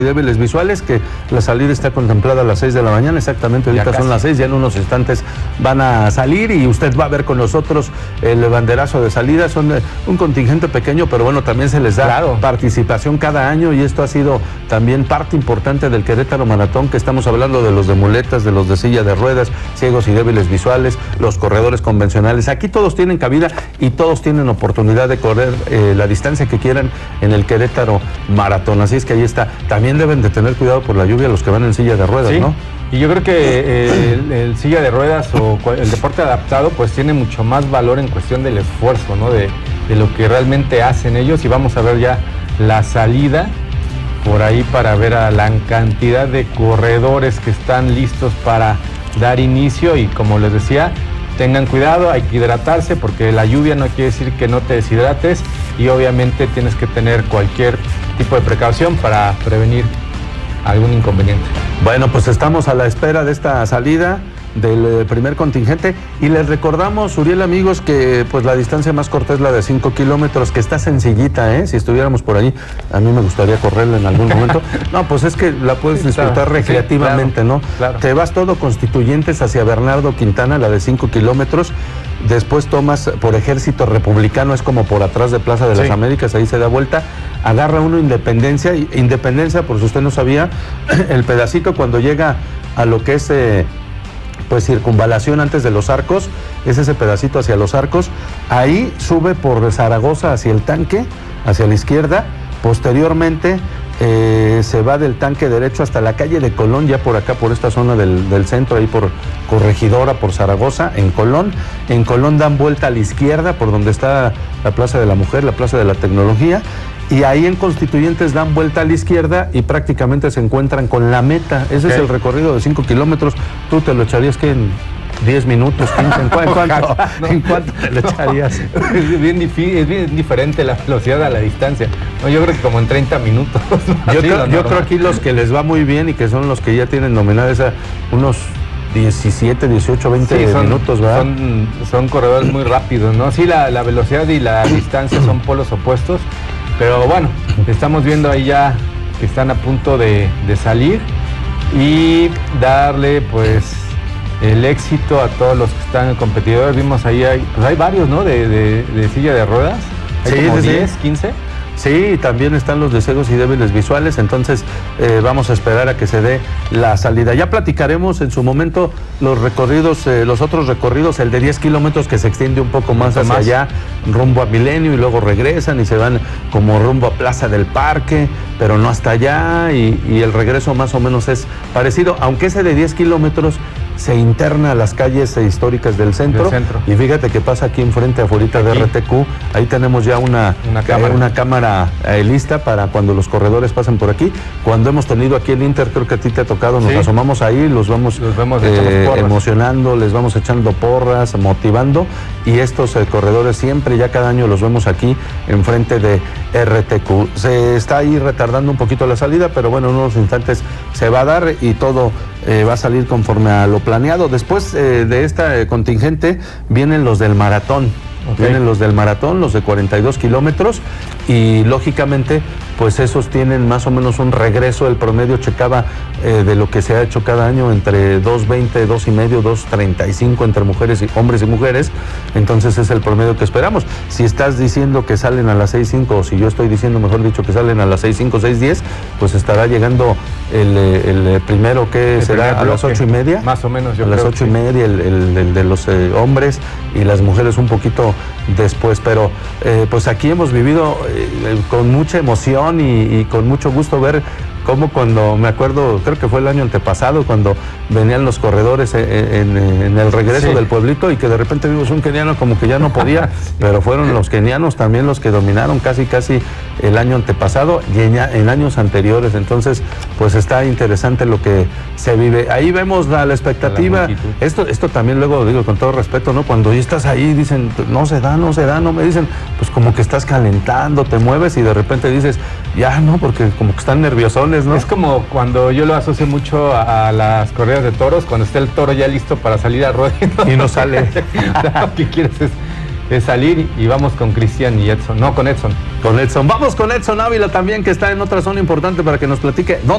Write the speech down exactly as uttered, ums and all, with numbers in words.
débiles visuales, que la salida está contemplada a las seis de la mañana, exactamente ahorita son las seis, ya en unos instantes van a salir y usted va a ver con nosotros el banderazo de salida. Son un contingente pequeño, pero bueno, también se les da claro. participación cada año, y esto ha sido también parte importante del Querétaro Maratón, que estamos hablando de los de muletas, de los de silla de ruedas, ciegos y débiles visuales, los corredores convencionales. Aquí todos tienen cabida y todos tienen oportunidad de correr eh, la distancia que quieran en el Querétaro Maratón, así es que ahí está. También deben de tener cuidado por la lluvia los que van en silla de ruedas, sí. ¿no? Y yo creo que eh, el, el silla de ruedas o el deporte adaptado pues tiene mucho más valor en cuestión del esfuerzo, ¿no? De, de lo que realmente hacen ellos, y vamos a ver ya la salida por ahí para ver a la cantidad de corredores que están listos para dar inicio. Y como les decía, tengan cuidado, hay que hidratarse, porque la lluvia no quiere decir que no te deshidrates, y obviamente tienes que tener cualquier tipo de precaución para prevenir algún inconveniente. Bueno, pues estamos a la espera de esta salida del primer contingente, y les recordamos, Uriel, amigos, que pues la distancia más corta es la de cinco kilómetros, que está sencillita, ¿eh? Si estuviéramos por ahí, a mí me gustaría correrla en algún momento. No, pues es que la puedes sí, disfrutar claro. recreativamente, sí, claro, ¿no? Claro. Te vas todo Constituyentes hacia Bernardo Quintana, la de cinco kilómetros, después tomas por Ejército Republicano, es como por atrás de Plaza de las sí. Américas, ahí se da vuelta, agarra uno Independencia, Independencia, por si usted no sabía, el pedacito cuando llega a lo que es... Eh, pues circunvalación antes de los Arcos, es ese pedacito hacia los Arcos, ahí sube por Zaragoza hacia el tanque, hacia la izquierda, posteriormente eh, se va del tanque derecho hasta la calle de Colón, ya por acá, por esta zona del, del centro, ahí por Corregidora, por Zaragoza, en Colón, en Colón dan vuelta a la izquierda, por donde está la Plaza de la Mujer, la Plaza de la Tecnología, y ahí en Constituyentes dan vuelta a la izquierda y prácticamente se encuentran con la meta. Ese okay. es el recorrido de cinco kilómetros. Tú te lo echarías que en diez minutos, quince, ¿en, cu ¿en, cuánto, no. ¿en cuánto te lo echarías? Es bien, es bien diferente la velocidad a la distancia. No, yo creo que como en treinta minutos. Yo, creo, yo creo aquí los que les va muy bien y que son los que ya tienen nominadas a unos diecisiete, dieciocho, veinte sí, son, minutos, ¿verdad? Son, son corredores muy rápidos, ¿no? Sí, la, la velocidad y la distancia son polos opuestos. Pero bueno, estamos viendo ahí ya que están a punto de, de salir y darle pues el éxito a todos los que están competidores. Vimos ahí, hay, pues hay varios, ¿no? De, de, de silla de ruedas. Hay sí, como sí, diez, quince. Sí, también están los de ciegos y débiles visuales, entonces eh, vamos a esperar a que se dé la salida. Ya platicaremos en su momento los recorridos, eh, los otros recorridos, el de diez kilómetros que se extiende un poco más hacia más. allá, rumbo a Milenio, y luego regresan y se van como rumbo a Plaza del Parque, pero no hasta allá, y, y el regreso más o menos es parecido, aunque ese de diez kilómetros se interna a las calles históricas del centro, del centro. Y fíjate que pasa aquí enfrente, afuera de R T Q, ahí tenemos ya una, una cámara, eh, una cámara eh, lista para cuando los corredores pasen por aquí. Cuando hemos tenido aquí el Inter, creo que a ti te ha tocado, nos sí. asomamos ahí, los vamos, los vamos eh, emocionando, les vamos echando porras, motivando, y estos eh, corredores siempre, ya cada año los vemos aquí enfrente de R T Q. Se está ahí retardando un poquito la salida, pero bueno, en unos instantes se va a dar y todo eh, va a salir conforme a lo planeado. Después eh, de esta eh, contingente vienen los del maratón. Okay. Vienen los del maratón, los de cuarenta y dos kilómetros, y lógicamente pues esos tienen más o menos un regreso. El promedio checaba eh, de lo que se ha hecho cada año entre dos veinte, dos y medio, dos treinta y cinco entre mujeres y hombres y mujeres. Entonces es el promedio que esperamos. Si estás diciendo que salen a las seis cinco, o si yo estoy diciendo, mejor dicho, que salen a las seis cinco, seis diez, pues estará llegando el, el primero que el será a las ocho y media. Más o menos, yo a creo. las ocho y sí. media el, el, el de los eh, hombres, y las mujeres un poquito después, pero eh, pues aquí hemos vivido eh, con mucha emoción y, y con mucho gusto ver cómo, cuando me acuerdo, creo que fue el año antepasado, cuando venían los corredores en, en, en el regreso sí. del pueblito, y que de repente vimos un keniano como que ya no podía, sí. pero fueron los kenianos también los que dominaron casi casi el año antepasado y en, en años anteriores. Entonces pues está interesante lo que se vive. Ahí vemos la, la expectativa. La esto, esto también luego digo con todo respeto, ¿no? Cuando ya estás ahí dicen, no se da, no se da, no me dicen, pues como que estás calentando, te mueves y de repente dices, ya no, porque como que están nerviosones, ¿no? Es como cuando yo lo asocio mucho a, a las corridas de toros, cuando está el toro ya listo para salir a ruedo y no sale. Lo que quieres es es salir y vamos con Cristian y Edson, no con Edson. Con Edson. Vamos con Edson Ávila también, que está en otra zona importante para que nos platique dónde